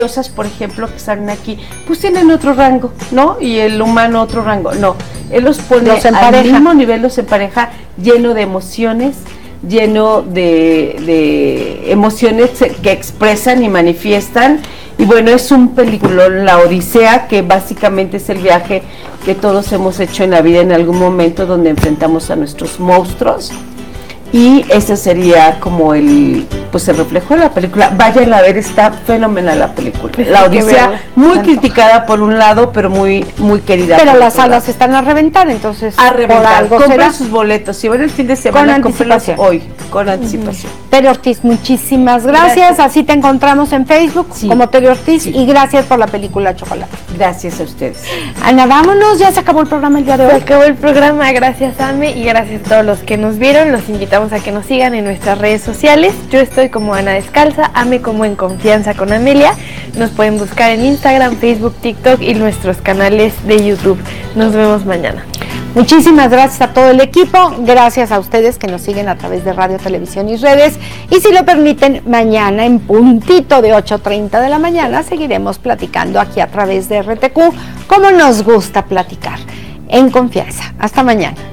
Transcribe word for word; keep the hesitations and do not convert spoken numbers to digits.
diosas, por ejemplo, que salen aquí, pues tienen otro rango, ¿no? Y el humano otro rango, no. Él los pone los al mismo nivel, los empareja, lleno de emociones, lleno de, de emociones que expresan y manifiestan. Y bueno, es un peliculón, La Odisea, que básicamente es el viaje que todos hemos hecho en la vida en algún momento, donde enfrentamos a nuestros monstruos. Y ese sería como el, pues el reflejo de la película. Vayan a ver, está fenomenal la película. La Odisea, muy criticada por un lado, pero muy muy querida. Pero las salas están a reventar, entonces a reventar. Compren sus boletos, si van el fin de semana, cómprenlos hoy, con anticipación. Uh-huh. Tere Ortiz, muchísimas gracias. gracias. Así te encontramos en Facebook, sí, como Tere Ortiz, sí. Y gracias por la película Chocolate. Gracias a ustedes. Ana, vámonos, ya se acabó el programa el día de hoy. Se acabó el programa, gracias Ame, y gracias a todos los que nos vieron. Los invitamos a que nos sigan en nuestras redes sociales. Yo estoy como Ana Descalza, Ame como En Confianza con Amelia. Nos pueden buscar en Instagram, Facebook, TikTok y nuestros canales de YouTube. Nos vemos mañana. Muchísimas gracias a todo el equipo, gracias a ustedes que nos siguen a través de radio, televisión y redes, y si lo permiten, mañana en puntito de ocho treinta de la mañana seguiremos platicando aquí a través de R T Q, como nos gusta platicar, en confianza. Hasta mañana.